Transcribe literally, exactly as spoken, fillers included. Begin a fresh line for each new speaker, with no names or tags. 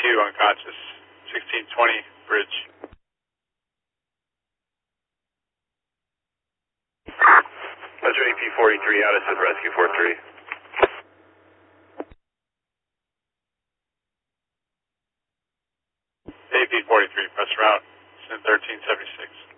two, unconscious, sixteen twenty, bridge.
Roger, A P forty-three, out of with rescue four three.
A P forty-three, press route, Sin thirteen seventy-six.